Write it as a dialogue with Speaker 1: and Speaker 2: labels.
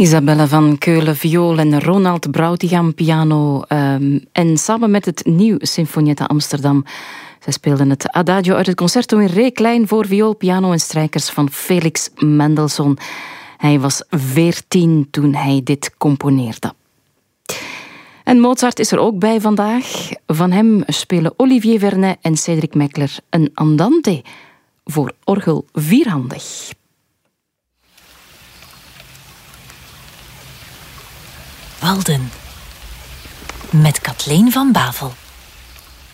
Speaker 1: Isabelle van Keulen viool en Ronald Brautigam piano. En samen met het Nieuw Sinfonietta Amsterdam. Zij speelden het Adagio uit het concerto in Re klein voor viool, piano en strijkers van Felix Mendelssohn. Hij was 14 toen hij dit componeerde. En Mozart is er ook bij vandaag. Van hem spelen Olivier Vernet en Cédric Meckler een andante voor orgel vierhandig.
Speaker 2: Walden met Kathleen van Bavel.